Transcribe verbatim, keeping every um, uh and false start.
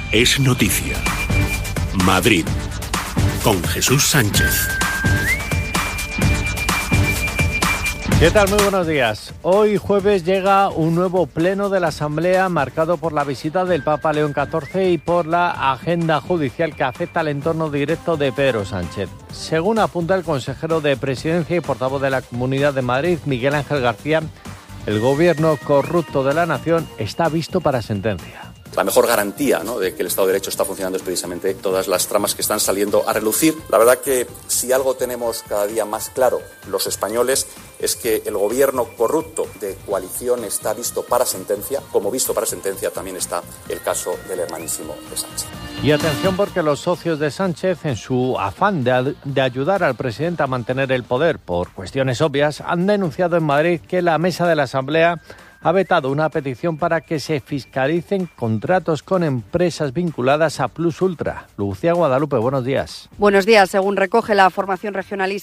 es noticia. Madrid, con Jesús Sánchez. ¿Qué tal? Muy buenos días. Hoy jueves llega un nuevo pleno de la Asamblea marcado por la visita del Papa León catorce y por la agenda judicial que afecta al entorno directo de Pedro Sánchez. Según apunta el consejero de Presidencia y portavoz de la Comunidad de Madrid, Miguel Ángel García, el gobierno corrupto de la nación está visto para sentencia. La mejor garantía, ¿no?, de que el Estado de Derecho está funcionando es precisamente todas las tramas que están saliendo a relucir. La verdad que si algo tenemos cada día más claro los españoles es que el gobierno corrupto de coalición está visto para sentencia, como visto para sentencia también está el caso del hermanísimo de Sánchez. Y atención porque los socios de Sánchez, en su afán de, de ayudar al presidente a mantener el poder por cuestiones obvias, han denunciado en Madrid que la mesa de la Asamblea ha vetado una petición para que se fiscalicen contratos con empresas vinculadas a Plus Ultra. Lucía Guadalupe, buenos días. Buenos días. Según recoge la formación regionalista